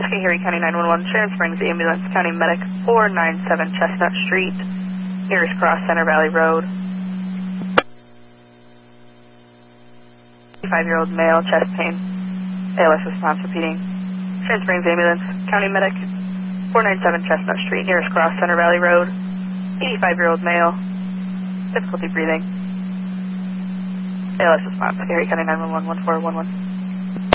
Erie County 911, Sharon Springs Ambulance, County Medic 497 Chestnut Street, nearest cross Center Valley Road. 55-year-old male, chest pain. ALS response repeating. Sharon Springs Ambulance, County Medic 497 Chestnut Street, nearest cross Center Valley Road. 85-year-old male, difficulty breathing. ALS response, Erie County 911, 1411.